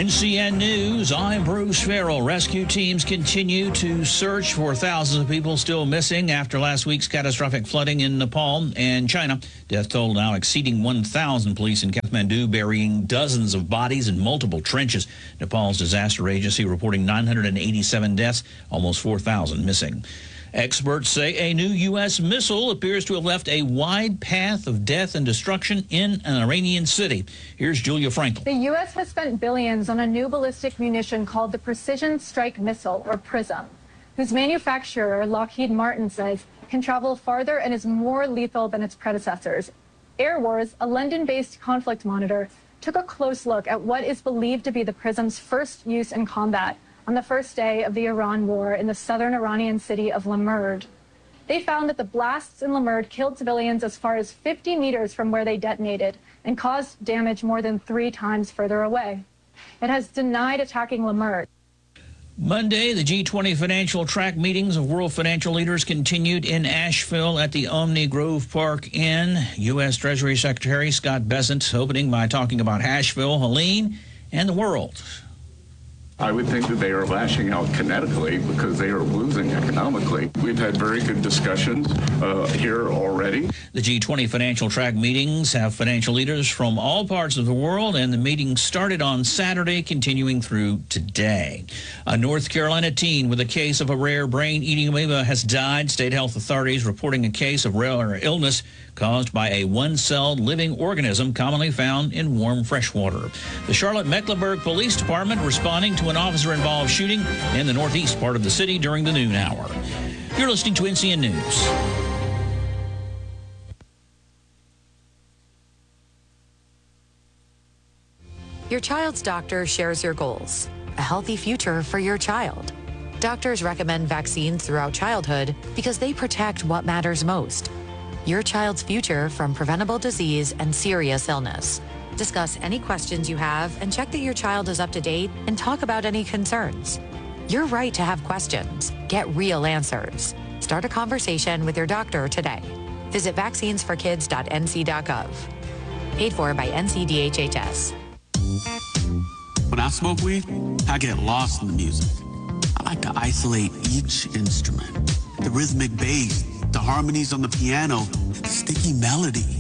NCN News, I'm Bruce Farrell. Rescue teams continue to search for thousands of people still missing after last week's catastrophic flooding in Nepal and China. Death toll now exceeding 1,000. Police in Kathmandu burying dozens of bodies in multiple trenches. Nepal's disaster agency reporting 987 deaths, almost 4,000 missing. Experts say a new U.S. missile appears to have left a wide path of death and destruction in an Iranian city. Here's Julia Frankel. The U.S. has spent billions on a new ballistic munition called the Precision Strike Missile, or PrSM, whose manufacturer, Lockheed Martin, says can travel farther and is more lethal than its predecessors. Air Wars, a London-based conflict monitor, took a close look at what is believed to be the PrSM's first use in combat on the first day of the Iran war in the southern Iranian city of Lamurd. They found that the blasts in Lamurd killed civilians as far as 50 meters from where they detonated and caused damage more than 3 times further away. It has denied attacking Lamurd. Monday, the G20 financial track meetings of world financial leaders continued in Asheville at the Omni Grove Park Inn. U.S. Treasury Secretary Scott Bessent opening by talking about Asheville, Helene, and the world. I would think that they are lashing out kinetically because they are losing economically. We've had very good discussions here already. The G20 financial track meetings have financial leaders from all parts of the world, and the meeting started on Saturday, continuing through today. A North Carolina teen with a case of a rare brain-eating amoeba has died. State health authorities reporting a case of rare illness caused by a one-celled living organism commonly found in warm freshwater. The Charlotte-Mecklenburg Police Department responding to an officer-involved shooting in the northeast part of the city during the noon hour. You're listening to NCN News. Your child's doctor shares your goals, a healthy future for your child. Doctors recommend vaccines throughout childhood because they protect what matters most: your child's future from preventable disease and serious illness. Discuss any questions you have and check that your child is up to date and talk about any concerns. You're right to have questions. Get real answers. Start a conversation with your doctor today. Visit vaccinesforkids.nc.gov. Paid for by NCDHHS. When I smoke weed, I get lost in the music. I like to isolate each instrument. The rhythmic bass, the harmonies on the piano, the sticky melody.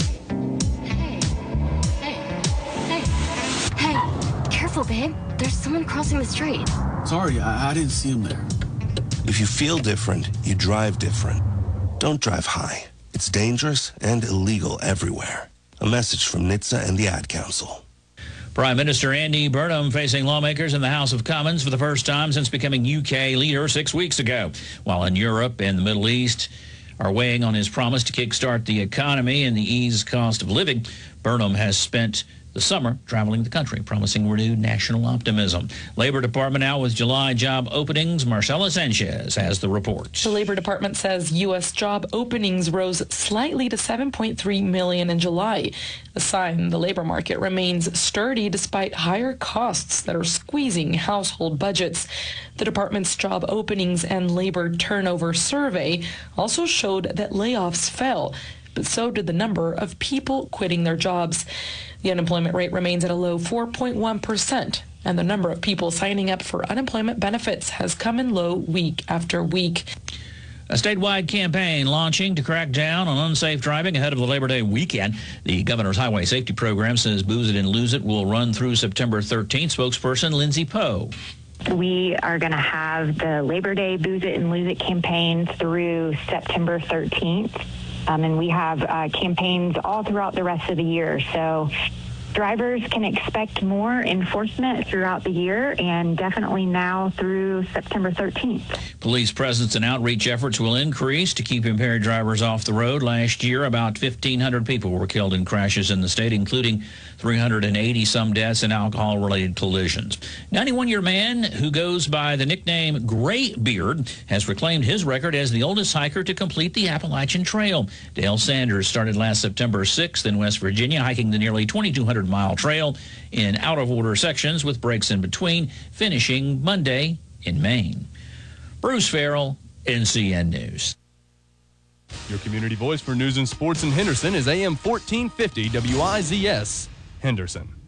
Hey, careful, babe. There's someone crossing the street. Sorry, I didn't see him there. If you feel different, you drive different. Don't drive high. It's dangerous and illegal everywhere. A message from NHTSA and the Ad Council. Prime Minister Andy Burnham facing lawmakers in the House of Commons for the first time since becoming UK leader 6 weeks ago. While in Europe and the Middle East are weighing on his promise to kickstart the economy and the ease cost of living, Burnham has spent the summer traveling the country, promising renewed national optimism. Labor Department out with July job openings. Marcela Sanchez has the report. The Labor Department says U.S. job openings rose slightly to 7.3 million in July, a sign the labor market remains sturdy despite higher costs that are squeezing household budgets. The department's job openings and labor turnover survey also showed that layoffs fell, but so did the number of people quitting their jobs. The unemployment rate remains at a low 4.1%, and the number of people signing up for unemployment benefits has come in low week after week. A statewide campaign launching to crack down on unsafe driving ahead of the Labor Day weekend. The governor's highway safety program says Booze It and Lose It will run through September 13th. Spokesperson Lindsay Poe. We are going to have the Labor Day Booze It and Lose It campaign through September 13th. And we have campaigns all throughout the rest of the year. So drivers can expect more enforcement throughout the year, and definitely now through September 13th. Police presence and outreach efforts will increase to keep impaired drivers off the road. Last year, about 1,500 people were killed in crashes in the state, including 380-some deaths in alcohol-related collisions. 91-year man who goes by the nickname Graybeard has reclaimed his record as the oldest hiker to complete the Appalachian Trail. Dale Sanders started last September 6th in West Virginia, hiking the nearly 2,200-mile trail in out-of-order sections with breaks in between, finishing Monday in Maine. Bruce Farrell, NCN News. Your community voice for news and sports in Henderson is AM 1450 WIZS Henderson.